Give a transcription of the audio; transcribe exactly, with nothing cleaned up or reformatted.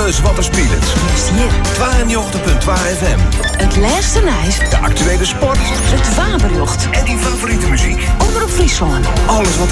Alles wat er speelt. Just hier. tweeënnegentig punt twee F M. Het laatste nieuws. De actuele sport. Het waberjocht. En die favoriete muziek. Omroep Friesland. Alles wat